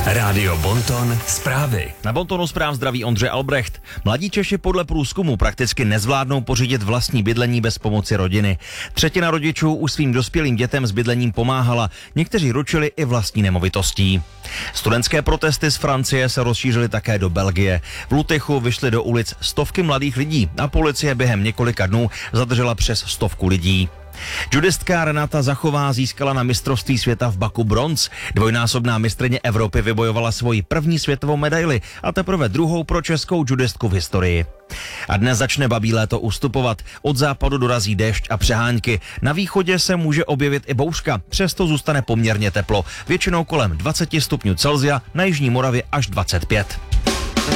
Rádio Bonton zprávy. Na Bontonu zpráv zdraví Ondřej Albrecht. Mladí Češi podle průzkumu prakticky nezvládnou pořídit vlastní bydlení bez pomoci rodiny. Třetina rodičů už svým dospělým dětem s bydlením pomáhala, někteří ručili i vlastní nemovitostí. Studentské protesty z Francie se rozšířily také do Belgie. V Lutychu vyšly do ulic stovky mladých lidí a policie během několika dnů zadržela přes 100 lidí. Judistka Renata Zachová získala na mistrovství světa v Baku bronz. Dvojnásobná mistryně Evropy vybojovala svoji první světovou medaili a teprve druhou pro českou judistku v historii. A dnes začne babí léto ustupovat. Od západu dorazí déšť a přehánky. Na východě se může objevit i bouřka, přesto zůstane poměrně teplo. Většinou kolem 20 stupňů Celsia, na jižní Moravě až 25.